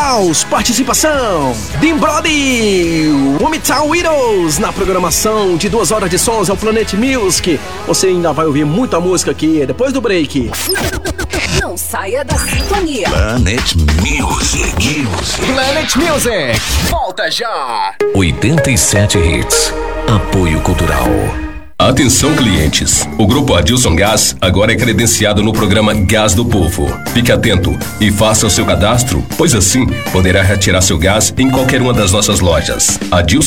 House, participação Dean Brody, Hometown Widows, na programação de 2 horas de sons ao Planet Music. Você ainda vai ouvir muita música aqui depois do break. Não saia da sintonia. Planet Music. Planet Music, volta já. 87 Hits. Apoio Cultural. Atenção, clientes! O Grupo Adilson Gás agora é credenciado no programa Gás do Povo. Fique atento e faça o seu cadastro, pois assim poderá retirar seu gás em qualquer uma das nossas lojas. Adilson